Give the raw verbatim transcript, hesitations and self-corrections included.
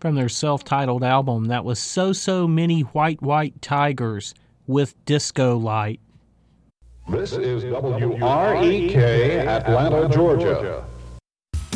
from their self-titled album. That was So So Many White White Tigers with Disco Light. This is W R E K, Atlanta, Georgia.